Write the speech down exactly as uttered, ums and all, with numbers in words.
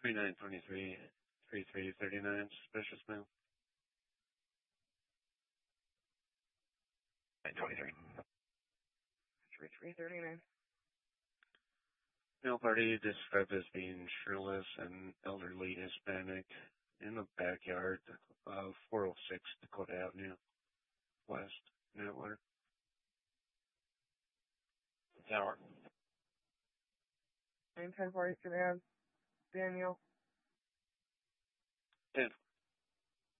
twenty-nine twenty-three, thirty-three thirty-nine, suspicious mail. nine twenty-three. thirty-three thirty-nine. Male party described as being shirtless and elderly Hispanic in the backyard of four oh six Dakota Avenue, West, Network. Tower. nine ten four, you should have Daniel. ten